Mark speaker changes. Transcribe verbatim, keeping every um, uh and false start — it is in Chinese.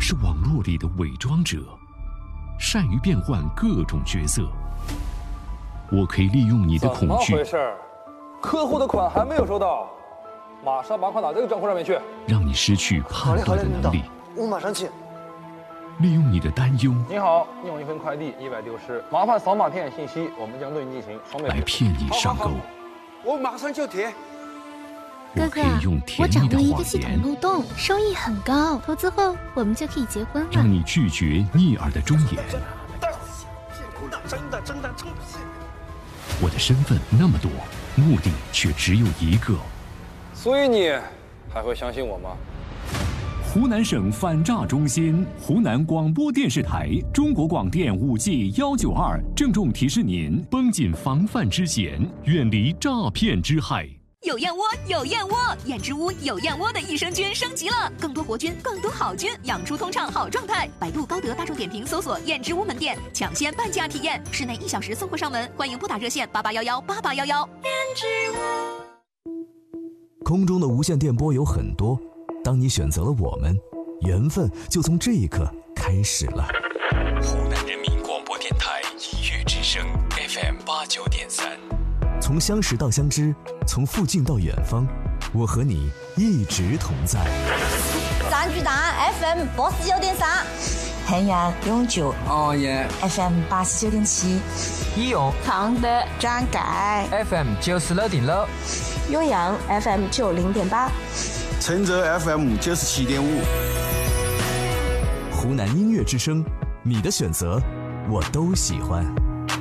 Speaker 1: 是网络里的伪装者，善于变换各种角色。我可以利用你的恐惧。
Speaker 2: 怎么回事？客户的款还没有收到，马上把款打这个账户上面去。
Speaker 1: 让你失去判断的能力。
Speaker 3: 我马上去。
Speaker 1: 利用你的担忧。
Speaker 2: 你好，你有一份快递意外丢失，麻烦扫码填写信息，我们将对你进行双倍
Speaker 1: 来骗你上钩。
Speaker 3: 我马上就填。
Speaker 1: 哥哥，
Speaker 4: 我掌握一个系统漏洞，收益很高，投资后我们就可以结婚了。
Speaker 1: 让你拒绝逆耳的忠言。
Speaker 3: 真的真的真的。
Speaker 1: 我的身份那么多，目的却只有一个。
Speaker 2: 所以你还会相信我吗？
Speaker 5: 湖南省反诈中心、湖南广播电视台、中国广电五 G 幺九二郑重提示您：
Speaker 1: 绷紧防范之弦，远离诈骗之害。
Speaker 6: 有燕窝，有燕窝，燕之屋有燕窝的益生菌升级了，更多活菌，更多好菌，养出通畅好状态。百度、高德、大众点评搜索燕之屋门店，抢先半价体验，室内一小时送货上门，欢迎拨打热线八八幺幺八八幺幺。燕之屋。
Speaker 7: 空中的无线电波有很多，当你选择了我们，缘分就从这一刻开始了。
Speaker 8: 湖南人民广播电台音乐之声 F M 八九点三。
Speaker 7: 从相识到相知，从附近到远方，我和你一直同在。
Speaker 9: 三巨蛋 F M 八十九点三，
Speaker 10: 汉阳永久
Speaker 11: 哦耶
Speaker 10: F M 八十九点七，
Speaker 11: 义勇
Speaker 10: 常德张盖
Speaker 11: F M 九十六点六，
Speaker 12: 酉阳 F M 九零点八，
Speaker 13: 郴州 F M 九十七点五。
Speaker 7: 湖南音乐之声，你的选择我都喜欢。